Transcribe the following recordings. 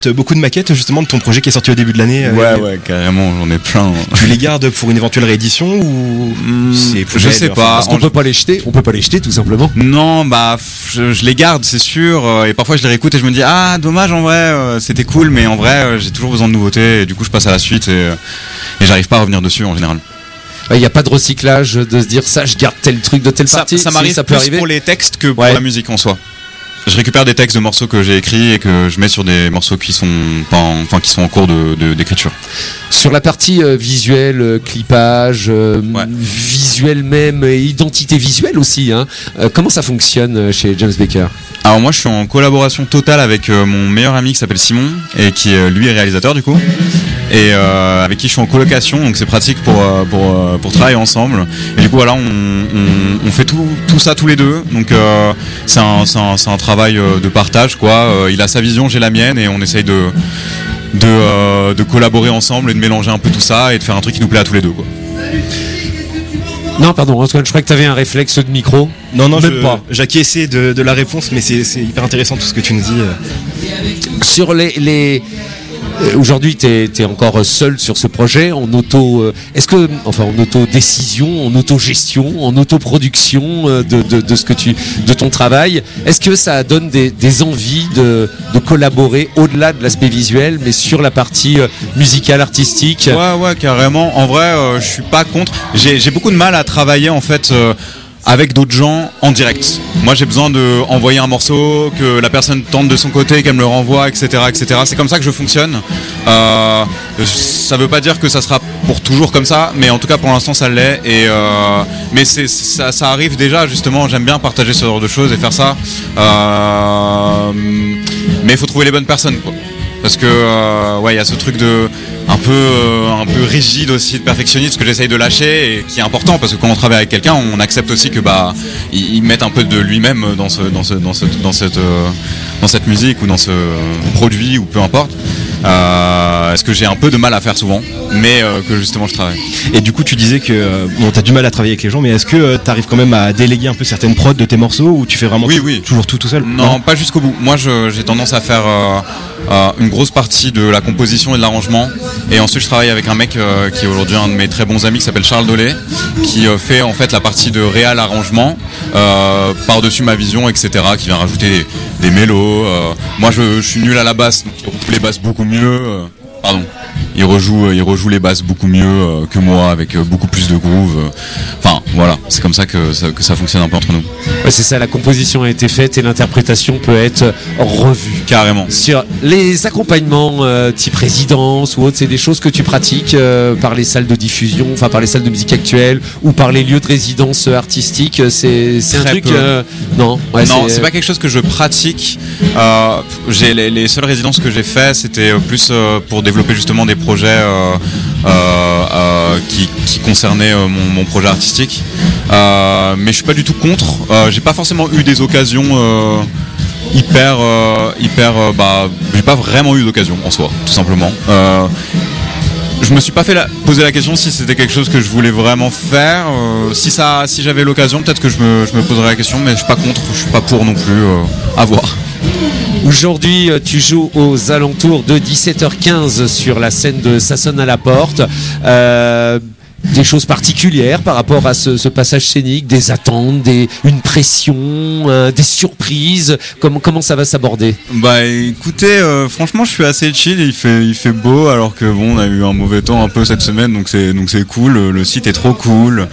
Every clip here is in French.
Beaucoup de maquettes justement de ton projet qui est sorti au début de l'année. Ouais, carrément, j'en ai plein. Tu les gardes pour une éventuelle réédition ou c'est je sais pas. Parce qu'on peut pas les jeter. On peut pas les jeter tout simplement. Non, je les garde, c'est sûr. Et parfois je les réécoute et je me dis dommage en vrai, c'était cool, mais en vrai j'ai toujours besoin de nouveautés et du coup je passe à la suite et j'arrive pas à revenir dessus en général. Il n'y a pas de recyclage de se dire ça, je garde tel truc de telle partie. Ça m'arrive ça peut plus arriver pour les textes que pour la musique en soi. Je récupère des textes de morceaux que j'ai écrits et que je mets sur des morceaux qui sont qui sont en cours d'écriture. Sur la partie visuelle, clipage, visuel même, identité visuelle aussi, hein. Comment ça fonctionne chez James Baker ? Alors moi je suis en collaboration totale avec mon meilleur ami qui s'appelle Simon et qui lui est réalisateur du coup et avec qui je suis en colocation, donc c'est pratique pour travailler ensemble et du coup voilà on fait tout ça tous les deux, donc c'est un travail de partage quoi. Il a sa vision, j'ai la mienne et on essaye de collaborer ensemble et de mélanger un peu tout ça et de faire un truc qui nous plaît à tous les deux quoi. Non, pardon, Antoine, je crois que tu avais un réflexe de micro. Non, j'acquiesçais de la réponse, mais c'est hyper intéressant tout ce que tu nous dis. Sur les aujourd'hui, t'es encore seul sur ce projet en auto-décision, en auto-gestion, en auto-production de ton travail. Est-ce que ça donne des envies de collaborer au-delà de l'aspect visuel, mais sur la partie musicale, artistique ? Ouais, carrément. En vrai, je suis pas contre. J'ai beaucoup de mal à travailler en fait. Avec d'autres gens en direct. Moi j'ai besoin de envoyer un morceau, que la personne tente de son côté, qu'elle me le renvoie, etc. C'est comme ça que je fonctionne. Ça veut pas dire que ça sera pour toujours comme ça, mais en tout cas pour l'instant ça l'est. Mais ça arrive déjà justement, j'aime bien partager ce genre de choses et faire ça. Mais il faut trouver les bonnes personnes quoi. Parce que il y a ce truc de un peu rigide aussi de perfectionniste que j'essaye de lâcher et qui est important parce que quand on travaille avec quelqu'un on accepte aussi que il mette un peu de lui-même dans cette musique ou dans ce produit ou peu importe. Ce que j'ai un peu de mal à faire souvent, mais que justement je travaille. Et du coup tu disais que t'as du mal à travailler avec les gens, mais est-ce que t'arrives quand même à déléguer un peu certaines prods de tes morceaux ou tu fais vraiment toujours tout seul ? Non, pas jusqu'au bout. Moi j'ai tendance à faire une grosse partie de la composition et de l'arrangement et ensuite je travaille avec un mec qui est aujourd'hui un de mes très bons amis qui s'appelle Charles Dolé qui fait en fait la partie de réal arrangement par-dessus ma vision etc, qui vient rajouter des mélos. Moi je suis nul à la basse, donc il rejoue les basses beaucoup mieux. Il rejoue les basses beaucoup mieux que moi avec beaucoup plus de groove. Enfin voilà, c'est comme ça que ça fonctionne un peu entre nous. Ouais, c'est ça, la composition a été faite et l'interprétation peut être revue. Carrément. Sur les accompagnements type résidence ou autre, c'est des choses que tu pratiques par les salles de diffusion, enfin par les salles de musique actuelle ou par les lieux de résidence artistique. C'est un truc. Non, c'est pas quelque chose que je pratique. J'ai les seules résidences que j'ai fait, c'était plus pour développer justement des projets qui concernaient mon projet artistique. Mais je suis pas du tout contre. J'ai pas forcément eu des occasions j'ai pas vraiment eu d'occasion en soi, tout simplement. Je me suis pas poser la question si c'était quelque chose que je voulais vraiment faire. Si j'avais l'occasion, peut-être que je me poserais la question, mais je suis pas contre, je suis pas pour non plus. À voir. Aujourd'hui, tu joues aux alentours de 17h15 sur la scène de Ça sonne à la porte. Des choses particulières par rapport à ce passage scénique, des attentes, une pression, des surprises. Comment ça va s'aborder ? Écoutez, franchement, je suis assez chill. Il fait beau, alors que on a eu un mauvais temps un peu cette semaine, donc c'est cool. Le site est trop cool.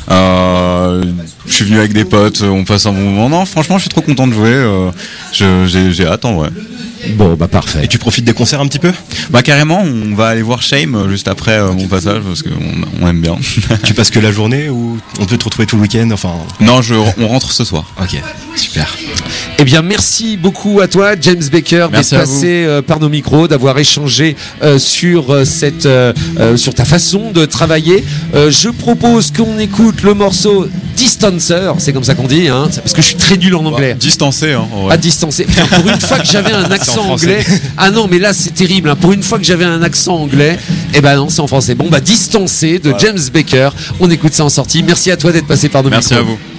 Je suis venu avec des potes, on passe un bon moment. Non, franchement, je suis trop content de jouer. J'ai hâte en vrai. Bon, parfait. Et tu profites des concerts un petit peu ? Carrément, on va aller voir Shame juste après mon passage parce qu'on aime bien. Tu passes que la journée ou on peut te retrouver tout le week-end ? Non, on rentre ce soir. Ok, super. Eh bien, merci beaucoup à toi, James Baker, d'être passé par nos micros, d'avoir échangé sur ta façon de travailler. Je propose qu'on écoute le morceau Distancer, c'est comme ça qu'on dit, hein, parce que je suis très nul en anglais. Distancé, hein. Ouais. À distancer. Putain, pour une fois que j'avais un accent anglais. Ah non, mais là c'est terrible. Hein. Pour une fois que j'avais un accent anglais, non, c'est en français. Distancé de James Baker. On écoute ça en sortie. Merci à toi d'être passé par nos micros. Merci à vous.